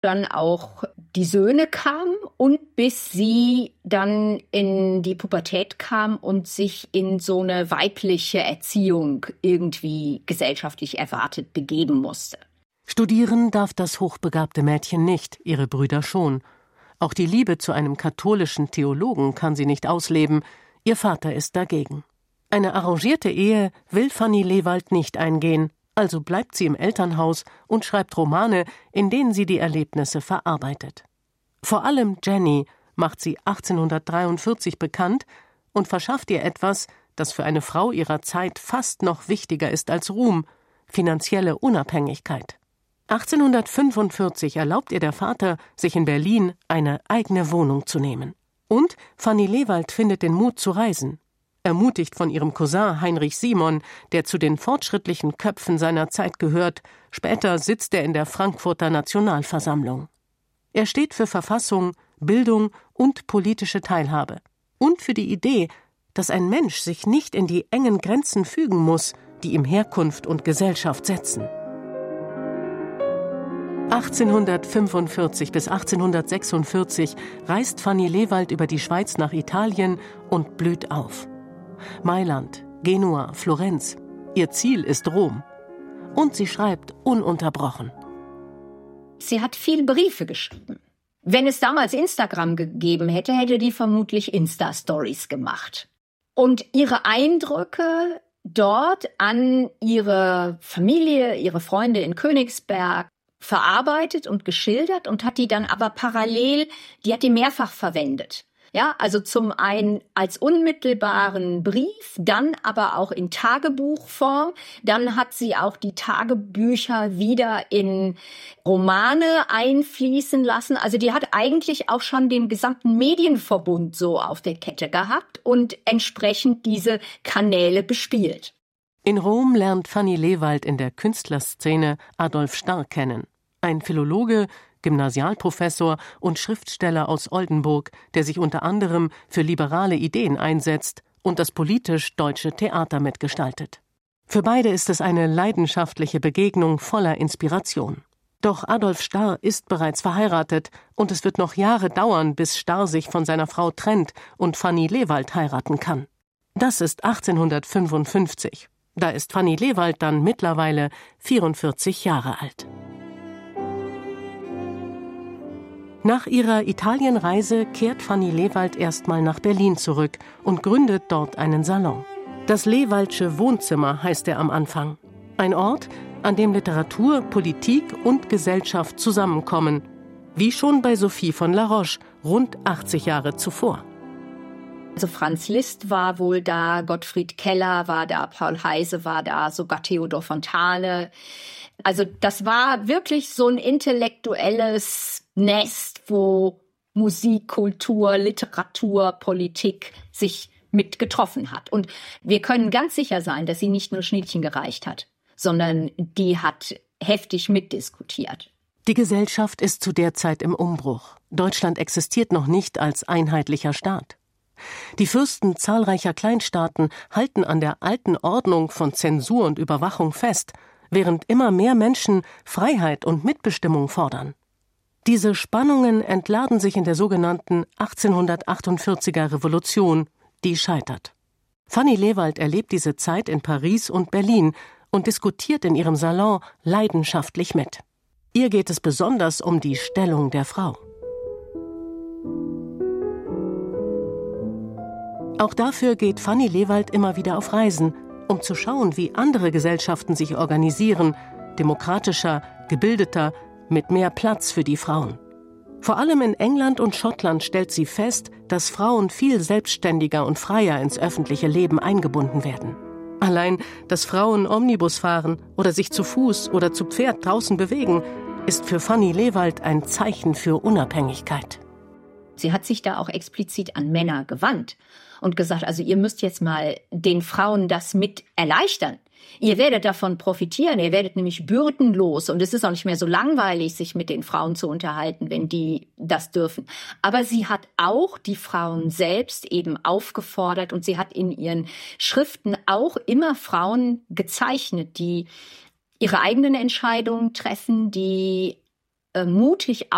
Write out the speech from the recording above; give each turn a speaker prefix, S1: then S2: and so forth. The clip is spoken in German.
S1: dann auch die Söhne kamen und bis sie dann in die Pubertät kam und sich in so eine weibliche Erziehung irgendwie gesellschaftlich erwartet begeben musste.
S2: Studieren darf das hochbegabte Mädchen nicht, ihre Brüder schon. Auch die Liebe zu einem katholischen Theologen kann sie nicht ausleben, ihr Vater ist dagegen. Eine arrangierte Ehe will Fanny Lewald nicht eingehen, also bleibt sie im Elternhaus und schreibt Romane, in denen sie die Erlebnisse verarbeitet. Vor allem Jenny macht sie 1843 bekannt und verschafft ihr etwas, das für eine Frau ihrer Zeit fast noch wichtiger ist als Ruhm: finanzielle Unabhängigkeit. 1845 erlaubt ihr der Vater, sich in Berlin eine eigene Wohnung zu nehmen. Und Fanny Lewald findet den Mut zu reisen. Ermutigt von ihrem Cousin Heinrich Simon, der zu den fortschrittlichen Köpfen seiner Zeit gehört, später sitzt er in der Frankfurter Nationalversammlung. Er steht für Verfassung, Bildung und politische Teilhabe. Und für die Idee, dass ein Mensch sich nicht in die engen Grenzen fügen muss, die ihm Herkunft und Gesellschaft setzen. 1845 bis 1846 reist Fanny Lewald über die Schweiz nach Italien und blüht auf. Mailand, Genua, Florenz. Ihr Ziel ist Rom. Und sie schreibt ununterbrochen.
S1: Sie hat viele Briefe geschrieben. Wenn es damals Instagram gegeben hätte, hätte die vermutlich Insta-Stories gemacht. Und ihre Eindrücke dort an ihre Familie, ihre Freunde in Königsberg verarbeitet und geschildert und hat die dann aber parallel, die hat die mehrfach verwendet. Ja, also zum einen als unmittelbaren Brief, dann aber auch in Tagebuchform. Dann hat sie auch die Tagebücher wieder in Romane einfließen lassen. Also die hat eigentlich auch schon den gesamten Medienverbund so auf der Kette gehabt und entsprechend diese Kanäle bespielt.
S2: In Rom lernt Fanny Lewald in der Künstlerszene Adolf Starr kennen. Ein Philologe, Gymnasialprofessor und Schriftsteller aus Oldenburg, der sich unter anderem für liberale Ideen einsetzt und das politisch deutsche Theater mitgestaltet. Für beide ist es eine leidenschaftliche Begegnung voller Inspiration. Doch Adolf Starr ist bereits verheiratet und es wird noch Jahre dauern, bis Starr sich von seiner Frau trennt und Fanny Lewald heiraten kann. Das ist 1855. Da ist Fanny Lewald dann mittlerweile 44 Jahre alt. Nach ihrer Italienreise kehrt Fanny Lewald erstmal nach Berlin zurück und gründet dort einen Salon. Das Lewaldsche Wohnzimmer heißt er am Anfang. Ein Ort, an dem Literatur, Politik und Gesellschaft zusammenkommen, wie schon bei Sophie von La Roche rund 80 Jahre zuvor.
S1: Also Franz Liszt war wohl da, Gottfried Keller war da, Paul Heyse war da, sogar Theodor Fontane. Also das war wirklich so ein intellektuelles Nest, wo Musik, Kultur, Literatur, Politik sich mit getroffen hat. Und wir können ganz sicher sein, dass sie nicht nur Schnittchen gereicht hat, sondern die hat heftig mitdiskutiert.
S2: Die Gesellschaft ist zu der Zeit im Umbruch. Deutschland existiert noch nicht als einheitlicher Staat. Die Fürsten zahlreicher Kleinstaaten halten an der alten Ordnung von Zensur und Überwachung fest, während immer mehr Menschen Freiheit und Mitbestimmung fordern. Diese Spannungen entladen sich in der sogenannten 1848er Revolution, die scheitert. Fanny Lewald erlebt diese Zeit in Paris und Berlin und diskutiert in ihrem Salon leidenschaftlich mit. Ihr geht es besonders um die Stellung der Frau. Auch dafür geht Fanny Lewald immer wieder auf Reisen, um zu schauen, wie andere Gesellschaften sich organisieren, demokratischer, gebildeter, mit mehr Platz für die Frauen. Vor allem in England und Schottland stellt sie fest, dass Frauen viel selbstständiger und freier ins öffentliche Leben eingebunden werden. Allein, dass Frauen Omnibus fahren oder sich zu Fuß oder zu Pferd draußen bewegen, ist für Fanny Lewald ein Zeichen für Unabhängigkeit.
S1: Sie hat sich da auch explizit an Männer gewandt und gesagt, also ihr müsst jetzt mal den Frauen das mit erleichtern. Ihr werdet davon profitieren, ihr werdet nämlich bürdenlos und es ist auch nicht mehr so langweilig, sich mit den Frauen zu unterhalten, wenn die das dürfen. Aber sie hat auch die Frauen selbst eben aufgefordert und sie hat in ihren Schriften auch immer Frauen gezeichnet, die ihre eigenen Entscheidungen treffen, die mutig